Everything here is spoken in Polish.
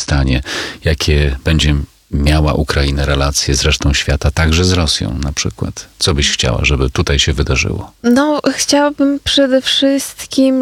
stanie, jakie będzie miała Ukraina relacje z resztą świata, także z Rosją na przykład? Co byś chciała, żeby tutaj się wydarzyło? No, chciałabym przede wszystkim,